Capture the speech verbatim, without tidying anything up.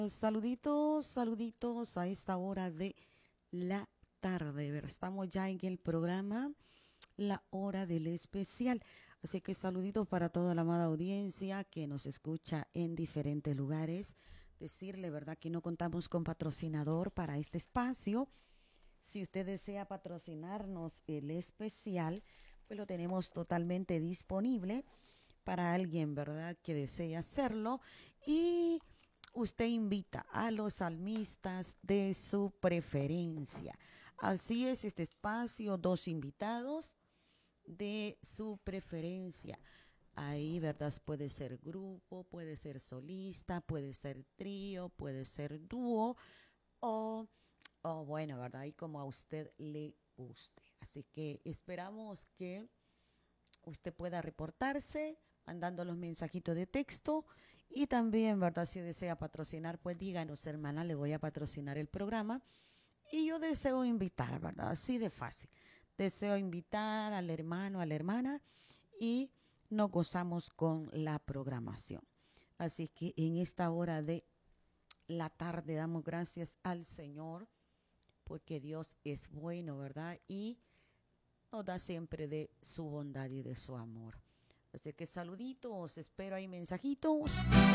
Saluditos, saluditos a esta hora de la tarde. Ver, estamos ya en el programa La Hora del Especial. Así que saluditos para toda la amada audiencia que nos escucha en diferentes lugares. Decirle, ¿verdad?, que no contamos con patrocinador para este espacio. Si usted desea patrocinarnos el especial, pues lo tenemos totalmente disponible para alguien, ¿verdad?, que desee hacerlo. Y usted invita a los salmistas de su preferencia. Así es este espacio, dos invitados de su preferencia. Ahí, ¿verdad? Puede ser grupo, puede ser solista, puede ser trío, puede ser dúo o, o bueno, ¿verdad? Ahí como a usted le guste. Así que esperamos que usted pueda reportarse mandando los mensajitos de texto y también, ¿verdad? Si desea patrocinar, pues díganos, hermana, le voy a patrocinar el programa y yo deseo invitar, ¿verdad? Así de fácil. Deseo invitar al hermano, a la hermana y nos gozamos con la programación. Así que en esta hora de la tarde damos gracias al Señor porque Dios es bueno, ¿verdad? Y nos da siempre de su bondad y de su amor. Así que saluditos, espero ahí mensajitos.